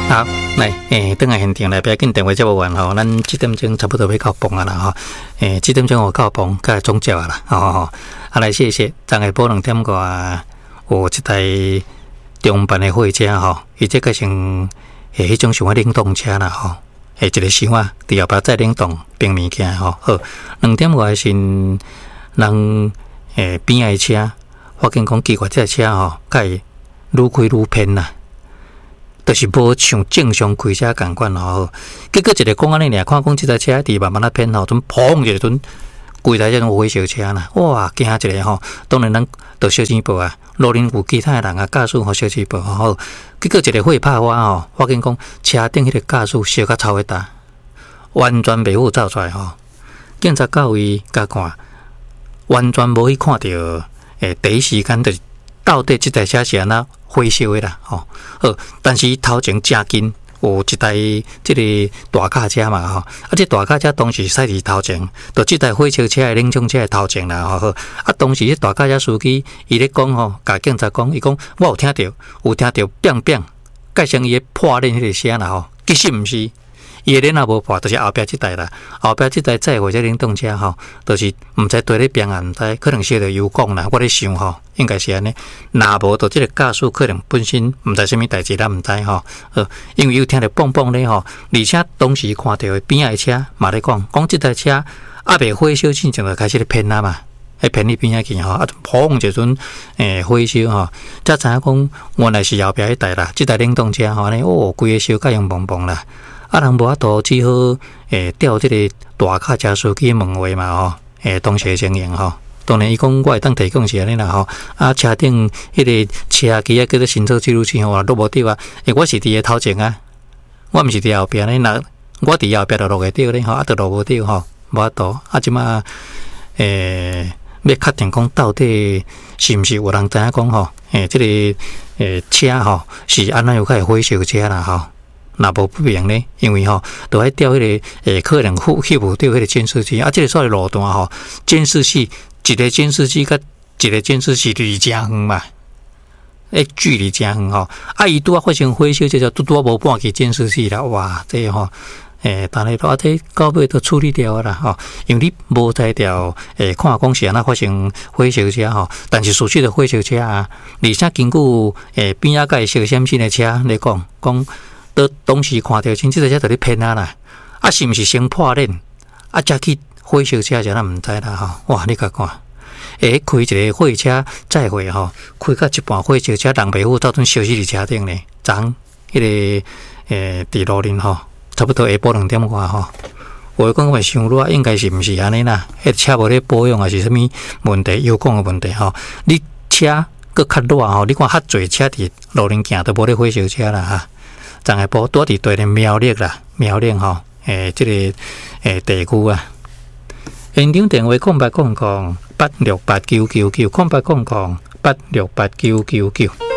好，来，等下现场来，不要紧，电话接不完吼，咱7点钟差不多要到崩啊啦吼，7点钟我到崩，该总结啊啦，啊来谢谢，昨下晡2点外有一台中班的货车吼，伊这个像迄种像冷冻车啦吼，一个箱啊，伫后壁再冷冻冰物件吼，好，2点外是人边仔的车，发现讲奇怪，这车吼，该愈开愈偏啦。就是无像正常开车共款吼，结果一个讲安尼尔，看讲这台车伫慢慢啊偏吼，阵砰一阵，规台这种火烧车啦，哇，惊一个吼！当然咱着小钱报啊，路顶有其他人啊驾驶吼小钱报吼，结果一个火拍花吼，发现讲车顶迄个驾驶烧甲臭一搭，完全袂好走出来吼。警察到位甲看，完全无去看到，第一时间就是到底这台车是安那火烧的啦，吼，好，但是头前正近有一台这个大卡车嘛，吼，这大卡车当时驶伫头前，就这台火烧车的冷冻车的头前啦，吼，当时这大卡车司机伊咧讲吼，甲警察讲，伊讲我有听到砰砰，介像伊破裂迄个声啦，吼，其实毋是。伊个脸也无破，就是后壁这台啦。后壁这台载货这冷冻车吼，就是毋知对咧边啊，毋知可能烧着油管啦。我咧想吼，应该是安尼。若无，就这个驾驶可能本身毋知啥物代志，咱毋知吼。因为有听到蹦蹦咧吼，而且当时看到边仔的车嘛咧讲这台车还未火烧之前就开始咧偏啊嘛，偏去边仔去吼，砰一阵火烧吼，才知影讲原来是后壁迄台啦，这台冷冻车吼呢，规个烧甲用蹦蹦啦。人无法度只好调这个大卡车司机问话嘛吼，当时的情形吼，当然伊讲我会当提供是安尼啦吼，车顶迄个车机叫做行车记录器吼，录无到啊，我是伫个头前啊，我毋是伫后壁咧，那我伫后壁就录会到咧吼，就录无到吼，无法度即马要确定讲到底是毋是有人知影讲吼，这个车吼是安怎有开火烧车啦吼。若无不明呢，因为吼，都爱调迄个可能翕无到迄个监视器，这个所谓路段吼，监视器一个监视器甲一个监视器离真远嘛，距离真远吼，伊拄发生火烧，这就拄无半支监视器啦，哇，这吼，但系这到尾都处理掉啦吼，因为你无在调，看讲是安那发生火烧车吼，但是事实的火烧车啊，而且根据边仔个烧闪新的车来讲。当时看到像这台车在咧偏啊啦，是毋是先破裂，才去火烧车就咱毋知啦吼。哇，你甲看，开一个火车载货吼，开到一半火烧车人袂好，到阵烧死伫车顶咧。昨迄个伫路林吼，差不多下晡2点外吼。我讲话想愈应该是毋是安尼啦？车无咧保养还是啥物问题？油管的问题吼。你车搁较热吼，你看较侪车伫路林行都无咧火烧车啦哈。昨下晡住伫对咧苗栗啦，苗栗吼，这个地区啊，现场电话0800868999，0800868999。